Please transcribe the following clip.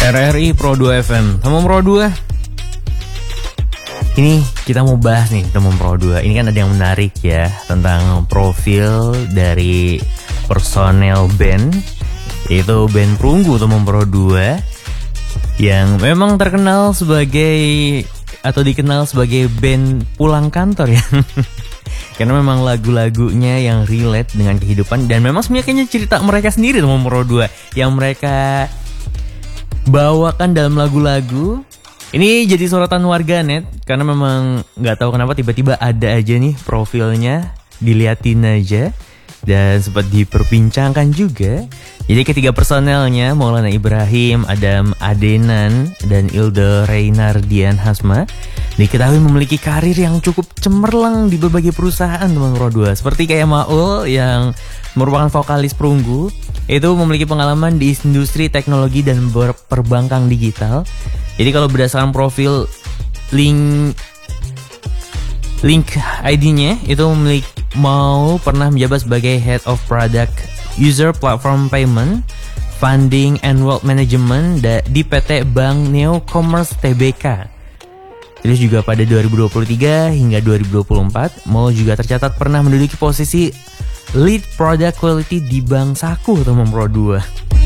RRI Pro 2 FM. Teman Pro 2. Ini kita mau bahas nih teman Pro 2. Ini kan ada yang menarik ya tentang profil dari personel band, yaitu band Perunggu teman Pro 2, yang memang terkenal sebagai atau dikenal sebagai band pulang kantor ya. Karena memang lagu-lagunya yang relate dengan kehidupan, dan memang sebenarnya cerita mereka sendiri teman Pro 2 yang mereka bawakan dalam lagu-lagu. Ini jadi sorotan warganet karena memang nggak tahu kenapa tiba-tiba ada aja nih profilnya, diliatin aja dan sempat diperbincangkan juga. Jadi ketiga personelnya, Maulana Ibrahim, Adam Adenan, dan Ilda Reynardian Hasma, diketahui memiliki karir yang cukup cemerlang di berbagai perusahaan teman Pro 2. Seperti kayak Maul yang merupakan vokalis Perunggu, itu memiliki pengalaman di industri teknologi dan perbankan digital. Jadi kalau berdasarkan profil link ID-nya itu Maul pernah menjabat sebagai Head of Product User Platform Payment, Funding and Wealth Management di PT Bank Neo Commerce Tbk. Terus juga pada 2023 hingga 2024, Maul juga tercatat pernah menduduki posisi Lead Product Quality di Bank Saku teman Pro 2.